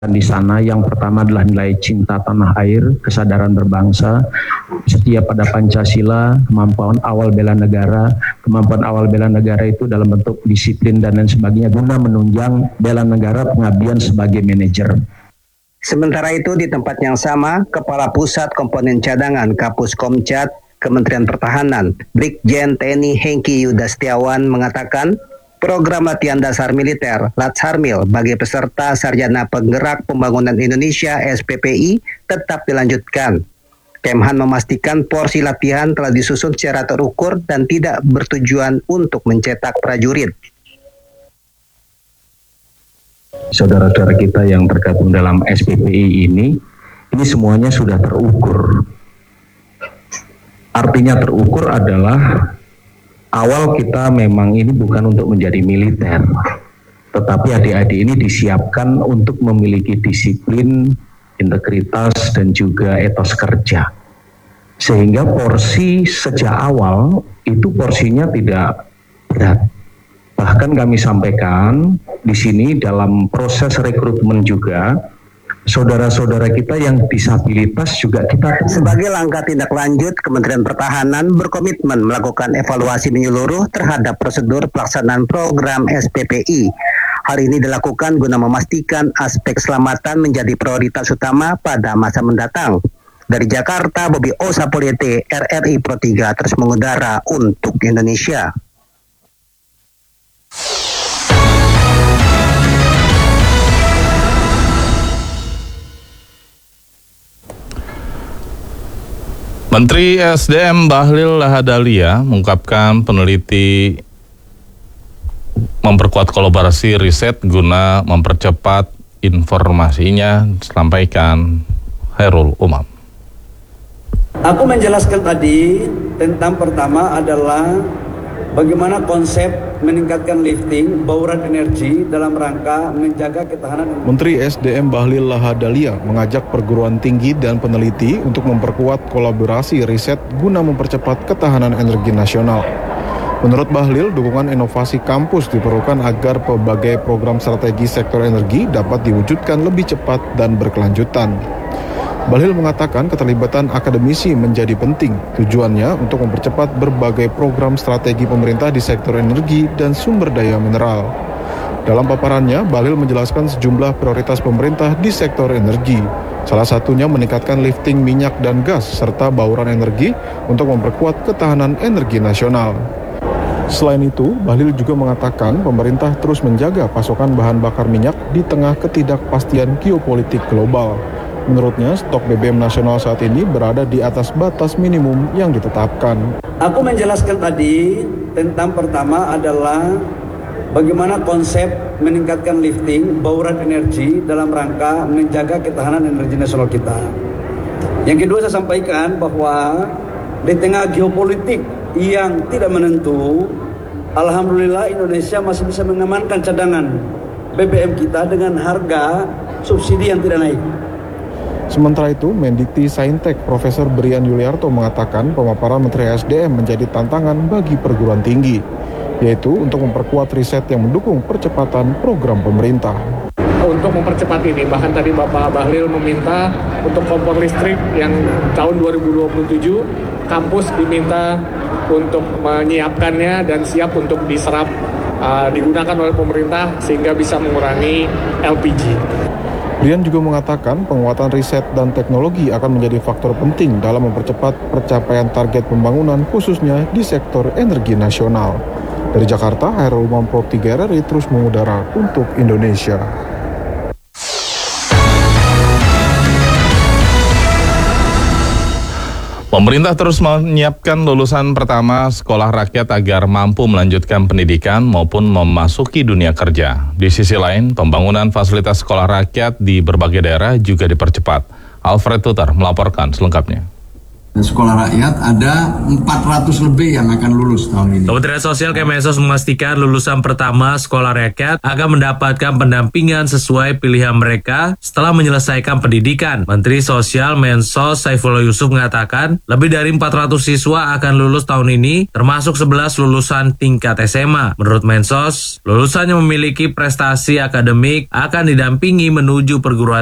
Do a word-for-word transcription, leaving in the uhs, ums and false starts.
di sana. Yang pertama adalah nilai cinta tanah air, kesadaran berbangsa, setia pada Pancasila, kemampuan awal bela negara. Kemampuan awal bela negara itu dalam bentuk disiplin dan lain sebagainya guna menunjang bela negara pengabdian sebagai manajer. Sementara itu di tempat yang sama, Kepala Pusat Komponen Cadangan Kapus Komcat Kementerian Pertahanan, Brigjen T N I Hengki Yuda Setiawan mengatakan, program latihan dasar militer Latsharmil bagi peserta Sarjana Penggerak Pembangunan Indonesia S P P I tetap dilanjutkan. Kemhan memastikan porsi latihan telah disusun secara terukur dan tidak bertujuan untuk mencetak prajurit. Saudara-saudara kita yang tergabung dalam S P P I ini, ini semuanya sudah terukur. Artinya terukur adalah awal kita memang ini bukan untuk menjadi militer, tetapi adik-adik ini disiapkan untuk memiliki disiplin, integritas, dan juga etos kerja. Sehingga porsi sejak awal itu porsinya tidak berat. Bahkan kami sampaikan di sini dalam proses rekrutmen juga, saudara-saudara kita yang disabilitas juga kita. Sebagai langkah tindak lanjut, Kementerian Pertahanan berkomitmen melakukan evaluasi menyeluruh terhadap prosedur pelaksanaan program S P P I. Hal ini dilakukan guna memastikan aspek keselamatan menjadi prioritas utama pada masa mendatang. Dari Jakarta, Bobi Osapoliete, R R I Pro tiga terus mengudara untuk Indonesia. Menteri S D M Bahlil Lahadalia mengungkapkan peneliti memperkuat kolaborasi riset guna mempercepat informasinya, disampaikan Khairul Umam. Aku menjelaskan tadi tentang pertama adalah bagaimana konsep meningkatkan lifting bauran energi dalam rangka menjaga ketahanan. Menteri S D M Bahlil Lahadalia mengajak perguruan tinggi dan peneliti untuk memperkuat kolaborasi riset guna mempercepat ketahanan energi nasional. Menurut Bahlil, dukungan inovasi kampus diperlukan agar berbagai program strategi sektor energi dapat diwujudkan lebih cepat dan berkelanjutan. Bahlil mengatakan keterlibatan akademisi menjadi penting, tujuannya untuk mempercepat berbagai program strategi pemerintah di sektor energi dan sumber daya mineral. Dalam paparannya, Bahlil menjelaskan sejumlah prioritas pemerintah di sektor energi. Salah satunya meningkatkan lifting minyak dan gas serta bauran energi untuk memperkuat ketahanan energi nasional. Selain itu, Bahlil juga mengatakan pemerintah terus menjaga pasokan bahan bakar minyak di tengah ketidakpastian geopolitik global. Menurutnya, stok B B M nasional saat ini berada di atas batas minimum yang ditetapkan. Aku menjelaskan tadi tentang pertama adalah bagaimana konsep meningkatkan lifting bauran energi dalam rangka menjaga ketahanan energi nasional kita. Yang kedua saya sampaikan bahwa di tengah geopolitik yang tidak menentu, alhamdulillah Indonesia masih bisa mengamankan cadangan B B M kita dengan harga subsidi yang tidak naik. Sementara itu, Mendikti Saintek Profesor Brian Yuliarto mengatakan pemaparan Menteri S D M menjadi tantangan bagi perguruan tinggi, yaitu untuk memperkuat riset yang mendukung percepatan program pemerintah. Untuk mempercepat ini, bahkan tadi Bapak Bahlil meminta untuk kompor listrik yang tahun dua ribu dua puluh tujuh, kampus diminta untuk menyiapkannya dan siap untuk diserap, uh, digunakan oleh pemerintah sehingga bisa mengurangi L P G. Brian juga mengatakan penguatan riset dan teknologi akan menjadi faktor penting dalam mempercepat pencapaian target pembangunan khususnya di sektor energi nasional. Dari Jakarta, Khairul Umam Pro tiga R R I terus mengudara untuk Indonesia. Pemerintah terus menyiapkan lulusan pertama sekolah rakyat agar mampu melanjutkan pendidikan maupun memasuki dunia kerja. Di sisi lain, pembangunan fasilitas sekolah rakyat di berbagai daerah juga dipercepat. Alfred Tutar melaporkan selengkapnya. Sekolah rakyat ada empat ratus lebih yang akan lulus tahun ini. Kementerian Sosial Kemensos memastikan lulusan pertama sekolah rakyat akan mendapatkan pendampingan sesuai pilihan mereka setelah menyelesaikan pendidikan. Menteri Sosial Mensos Saifullah Yusuf mengatakan lebih dari empat ratus siswa akan lulus tahun ini, termasuk sebelas lulusan tingkat S M A. Menurut Mensos, lulusan yang memiliki prestasi akademik akan didampingi menuju perguruan